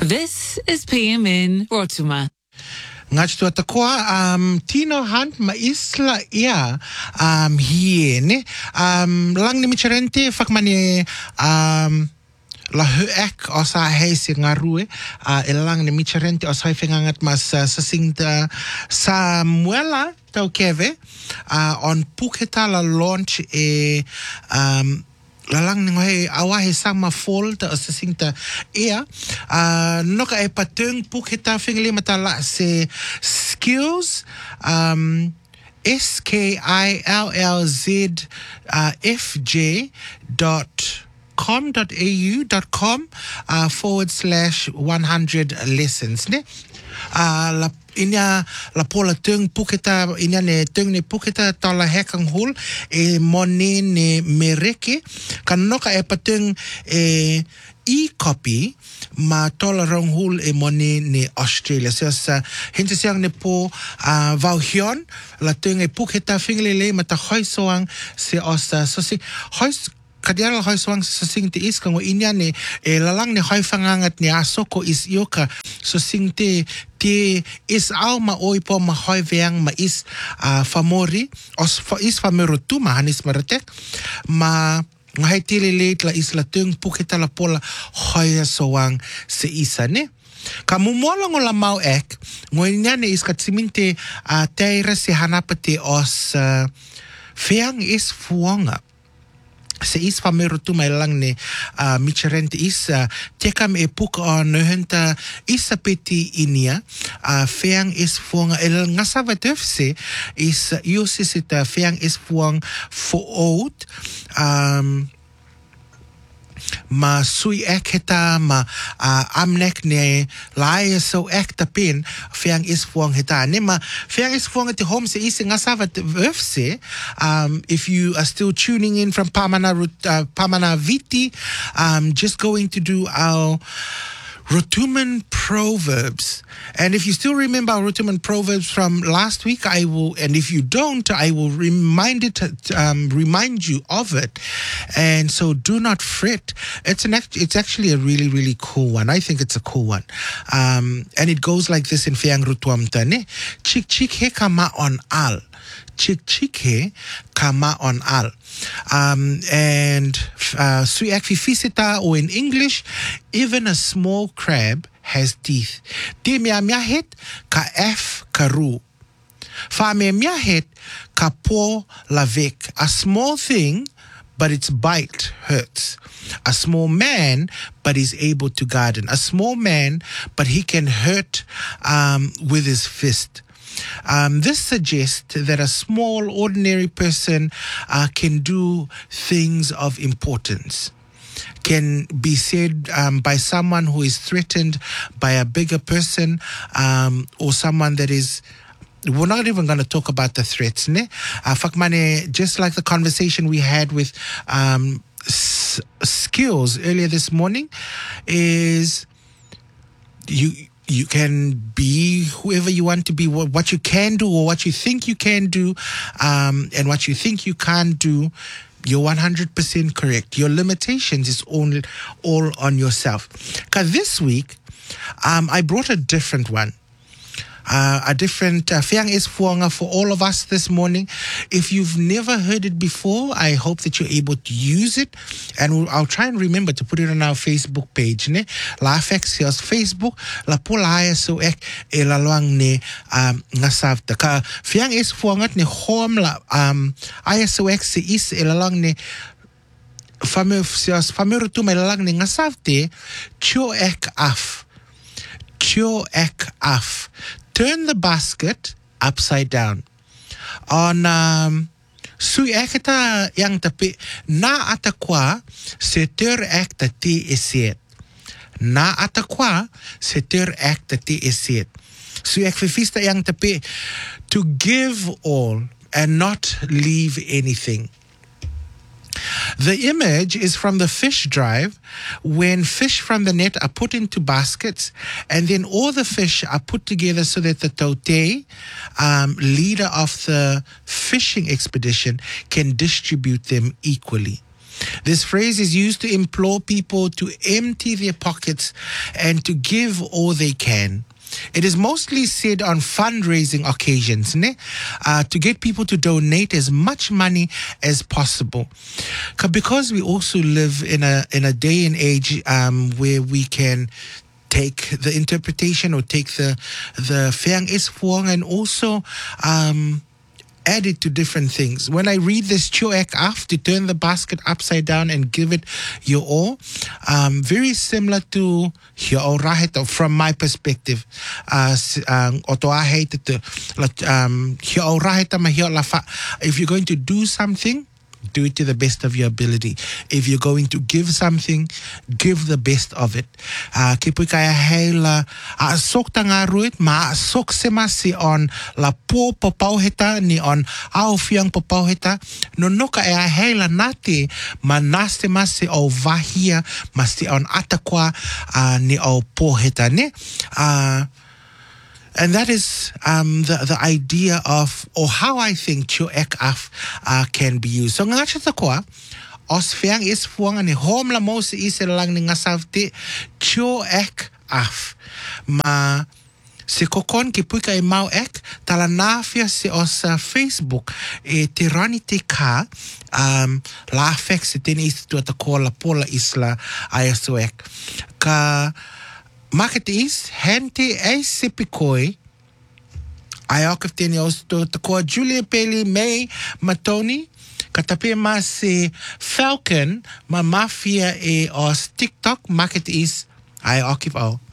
This is PMN Rotuma. Ngati tu atakoa Tino Hunt ma isla ia hiene lang ni micherente fakmane la huek osa heisi ngarue elang ni micherente osa hefengangat mas sasinta Samuela tau keve on Puketa la launch lalang ngoe awahe sama fall ta asingta ea noka e patung Puketa fingli matala se skills skillz.com.au.com/100 lessons ne la inya la pola tung Puketa inya ne tung ne Puketa tala hekang hul e mone ne mereke kanoka e patung e-copy ma tola rong hul e mone ne Australia so hinte siang ne po vau hion la tung e Puketa finglele mata hoisoang se osa so si hois kadiara hoisoang so sing te is kango inya ne lalang ne hoifangangat ne asoko is yoka so sing te is alma oipo ma hoiveang ma is famori os is famerotuma hanis maratek ma ngai late la isla tung Puketa la pola hoia soang se isa ne ka mumolong la mau ek ngoinya ne is katsiminte teira se hanapate os feang is fuanga se is famerotuma lang ne micherente is tekam e puk on hunta isa peti inia feang is fuanga el ngasavatefse is yusisita feang is fuang for oud ma sui ek heta ma amnek ne lai so ek tapin feang is fuang heta ne ma feang is fuang te home se is ngasavat vefse if you are still tuning in from Pamanaviti just going to do our Rotuman Proverbs. And if you still remember our Rotuman Proverbs from last week, I will, and if you don't, I will remind you of it. And so do not fret. It's actually a really, really cool one. I think it's a cool one. And it goes like this in Feang Rutuamta, ne? Chik chik he kama on al. Chik chik he kama on al. And sui akfifisita, or in English, even a small crab has teeth. Te mea het ka f karu. Fa mea het ka po lavek. A small thing, but its bite hurts. A small man, but is able to garden. A small man, but he can hurt with his fist. This suggests that a small, ordinary person can do things of importance. Can be said by someone who is threatened by a bigger person or someone that is. We're not even going to talk about the threats, ne? Fakmane, just like the conversation we had with skills earlier this morning, is you can be whoever you want to be, what you can do or what you think you can do, and what you think you can't do. You're 100% correct. Your limitations is all on yourself. Because this week, I brought a different one. A different Feang is Fuanga for all of us this morning. If you've never heard it before, I hope that you're able to use it, and I'll try and remember to put it on our Facebook page. Ne, la Fexios Facebook la pola so ek e la luang ne ngasavta ka Feang is Fuanga ne home la ISOX se is e la luang ne famerutu me la luang ne ngasavte cho ek af. Cho ek af. Turn the basket upside down. On sui eketa yang tapi na atakwa se ter ek tati esiet. Na atakwa se ter ek tati esiet. Sui ek fifista yang tapi to give all and not leave anything. The image is from the fish drive, when fish from the net are put into baskets, and then all the fish are put together so that the tautei, leader of the fishing expedition, can distribute them equally. This phrase is used to implore people to empty their pockets and to give all they can. It is mostly said on fundraising occasions, to get people to donate as much money as possible. Because we also live in a day and age where we can take the interpretation or take the Feang Isfuang and also add it to different things. When I read this Choek Af, to turn the basket upside down and give it your all, very similar to Hia'o Raheta from my perspective. If you're going to do something, do it to the best of your ability. If you're going to give something, give the best of it. Kipui kaya heila sok tanga ruit ma sok semasi on la po papauheta ni on au fiang papauheta no noka e heila nati ma naste masi o vahia masti on atakwa ni o poheta ne. And that is the idea of, or how I think Choek Af can be used. So nga siya takoa, os Feang Isfuang ani hom la mo si isa lang ni ngasavti Choek Af. Ma si kokon kipui kay mau ek talanafia si os Facebook e tirani te ka la afek si tinis tu takoa la pola isla ayasoek ka Market is hente ay sipikoi ayok of tenios to takoa Julia Peli May Matoni katapi mas si Falcon ma mafia e os TikTok market is ayok of all.